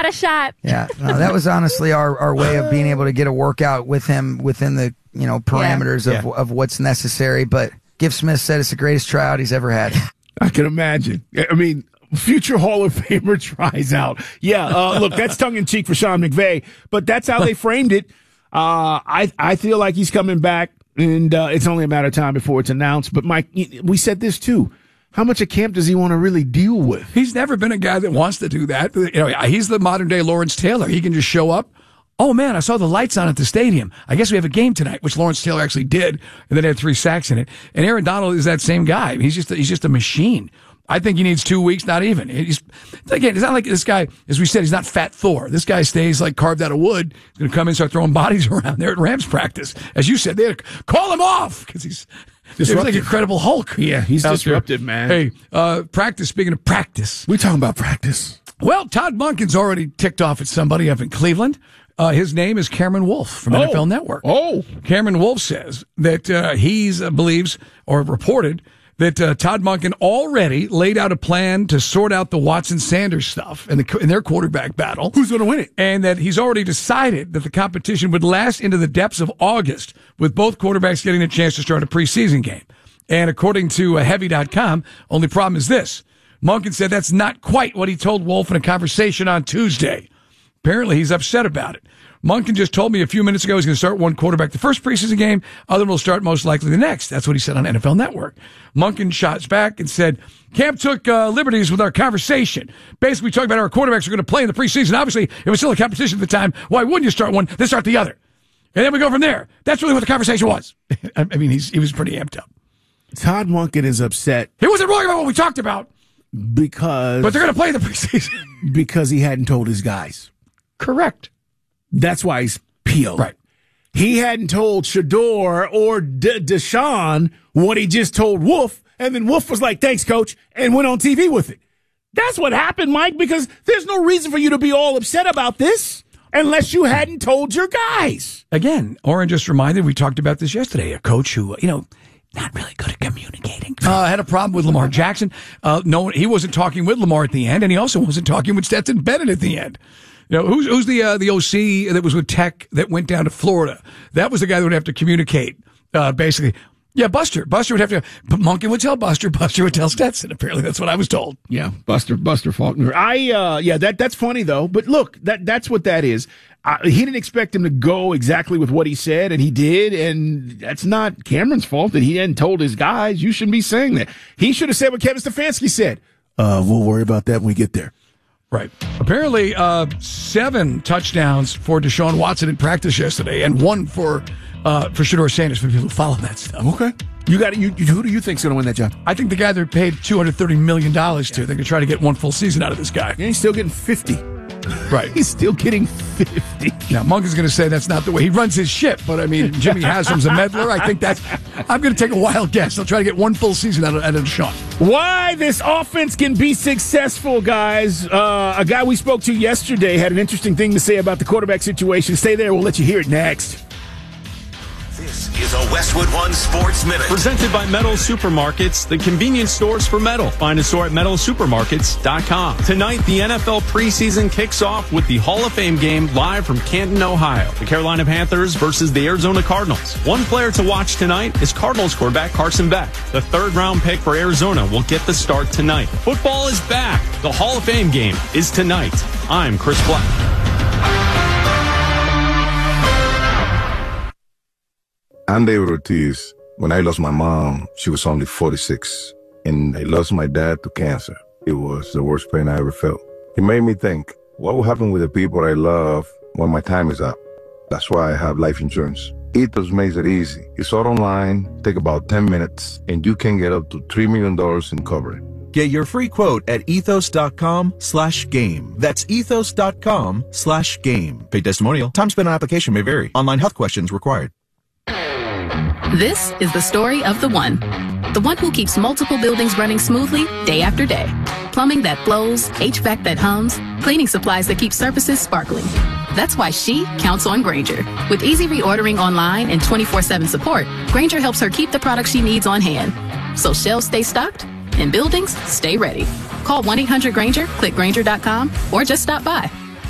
a shot. Yeah, no, that was honestly our way of being able to get a workout with him within the parameters of what's necessary. But Gift Smith said it's the greatest tryout he's ever had. I can imagine. I mean, future Hall of Famer tries out. Yeah, look, that's tongue-in-cheek for Sean McVay, but that's how they framed it. I feel like he's coming back, and it's only a matter of time before it's announced. But, Mike, we said this, too. How much of camp does he want to really deal with? He's never been a guy that wants to do that. He's the modern-day Lawrence Taylor. He can just show up. Oh, man, I saw the lights on at the stadium. I guess we have a game tonight, which Lawrence Taylor actually did, and then had 3 sacks in it. And Aaron Donald is that same guy. He's just a machine. I think he needs 2 weeks, not even. It's not like this guy, as we said, he's not Fat Thor. This guy stays like carved out of wood. He's going to come in and start throwing bodies around there at Rams practice. As you said, they had to call him off because he's like Incredible Hulk. Yeah, he's disruptive, man. Hey, practice, speaking of practice. We're talking about practice. Well, Todd Monken's already ticked off at somebody up in Cleveland. His name is Cameron Wolfe from NFL Network. Cameron Wolfe says that he believes or reported that Todd Monken already laid out a plan to sort out the Watson-Sanders stuff in their quarterback battle. Who's going to win it? And that he's already decided that the competition would last into the depths of August, with both quarterbacks getting a chance to start a preseason game. And according to Heavy.com, only problem is this. Monken said that's not quite what he told Wolfe in a conversation on Tuesday. Apparently, he's upset about it. Monken just told me a few minutes ago he's going to start one quarterback the first preseason game, other one will start most likely the next. That's what he said on NFL Network. Monken shots back and said, Camp took liberties with our conversation. Basically, we talked about our quarterbacks are going to play in the preseason. Obviously, if it's still a competition at the time, why wouldn't you start one, then start the other? And then we go from there. That's really what the conversation was. I mean, he was pretty amped up. Todd Monken is upset. He wasn't wrong about what we talked about. But they're going to play in the preseason. Because he hadn't told his guys. Correct. That's why he's peeled. Right. He hadn't told Shador or Deshaun what he just told Wolf, and then Wolf was like, thanks, coach, and went on TV with it. That's what happened, Mike, because there's no reason for you to be all upset about this unless you hadn't told your guys. Again, Oren just reminded, we talked about this yesterday, a coach who, not really good at communicating. Had a problem with Lamar Jackson. No, he wasn't talking with Lamar at the end, and he also wasn't talking with Stetson Bennett at the end. Who's the OC that was with Tech that went down to Florida? That was the guy that would have to communicate, basically. Yeah, Buster. Buster would have to, but Monken would tell Buster. Buster would tell Stetson. Apparently, that's what I was told. Yeah, Buster Faulkner. That's funny though. But look, that's what that is. He didn't expect him to go exactly with what he said, and he did. And that's not Cameron's fault that he hadn't told his guys. You shouldn't be saying that. He should have said what Kevin Stefanski said. We'll worry about that when we get there. Right. Apparently, 7 touchdowns for Deshaun Watson in practice yesterday, and 1 for Shador Sanders, for people who follow that stuff. Okay. Who do you think's going to win that job? I think the guy they're paid $230 million to. They're going to try to get 1 full season out of this guy. Yeah, he's still getting 50. Right. He's still getting 50. Now, Monken's going to say that's not the way he runs his ship, but I mean, Jimmy Haslam's a meddler. I think I'm going to take a wild guess. They'll try to get 1 full season out of Deshaun. Why this offense can be successful, guys. A guy we spoke to yesterday had an interesting thing to say about the quarterback situation. Stay there. We'll let you hear it next. This is a Westwood One Sports Minute. Presented by Metal Supermarkets, the convenience stores for metal. Find a store at metalsupermarkets.com. Tonight, the NFL preseason kicks off with the Hall of Fame game live from Canton, Ohio. The Carolina Panthers versus the Arizona Cardinals. One player to watch tonight is Cardinals quarterback Carson Beck. The 3rd-round pick for Arizona will get the start tonight. Football is back. The Hall of Fame game is tonight. I'm Chris Black. I'm David Ortiz. When I lost my mom, she was only 46, and I lost my dad to cancer. It was the worst pain I ever felt. It made me think, what will happen with the people I love when my time is up? That's why I have life insurance. Ethos makes it easy. It's all online, take about 10 minutes, and you can get up to $3 million in coverage. Get your free quote at ethos.com/game. That's ethos.com/game. Paid testimonial. Time spent on application may vary. Online health questions required. This is the story of the one who keeps multiple buildings running smoothly day after day. Plumbing that flows, HVAC that hums, cleaning supplies that keep surfaces sparkling. That's why she counts on Grainger. With easy reordering online and 24/7 support, Grainger helps her keep the products she needs on hand. So shelves stay stocked and buildings stay ready. Call 1-800-GRAINGER, click Grainger.com, or just stop by.